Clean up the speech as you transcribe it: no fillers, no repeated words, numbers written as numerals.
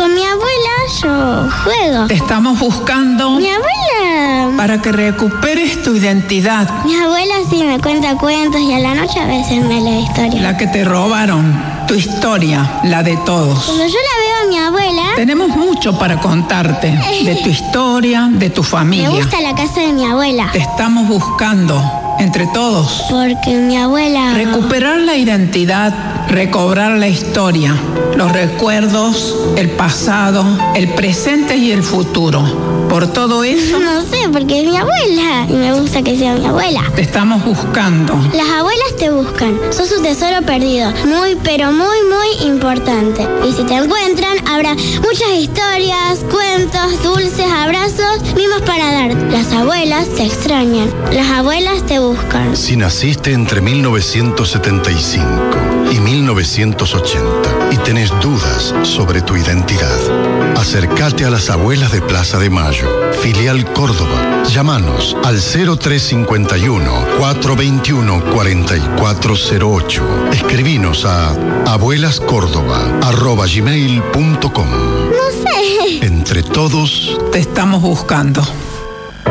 Con mi abuela yo juego. Te estamos buscando Mi abuela... para que recuperes tu identidad. Mi abuela sí me cuenta cuentos y a la noche a veces me lee historias. La que te robaron, tu historia, la de todos. Cuando yo la veo a mi abuela... Tenemos mucho para contarte de tu historia, de tu familia. Me gusta la casa de mi abuela. Te estamos buscando entre todos. Porque mi abuela... Recuperar la identidad, recobrar la historia, los recuerdos, el pasado, el presente y el futuro. Por todo eso, No sé, porque es mi abuela. Y me gusta que sea mi abuela. te estamos buscando. Las abuelas te buscan. Sos un tesoro perdido. Muy, pero muy, muy importante. Y si te encuentran, habrá muchas historias, cuentos, dulces, abrazos, mimos para dar. Las abuelas te extrañan. Las abuelas te buscan. Si naciste entre 1975 y 1980 y tenés dudas sobre tu identidad, acércate a las abuelas de Plaza de Mayo, filial Córdoba. Llámanos al 0351-421-4408. Escribinos a abuelascórdoba@gmail.com. No sé. Entre todos, Te estamos buscando.